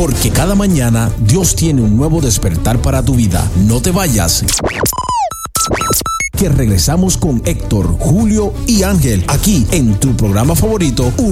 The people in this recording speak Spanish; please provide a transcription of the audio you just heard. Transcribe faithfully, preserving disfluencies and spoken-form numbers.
porque cada mañana Dios tiene un nuevo despertar para tu vida. No te vayas, que regresamos con Héctor, Julio y Ángel, aquí en tu programa favorito,